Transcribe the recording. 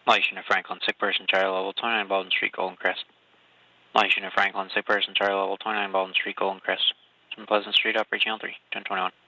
Light Unit Franklin, sick person, Charlie level 29 Baldwin Street, Golden Crest. Light Unit Franklin, sick person, Charlie level 29 Baldwin Street, Golden Crest. Pleasant Street, Operating Channel 3, 1021.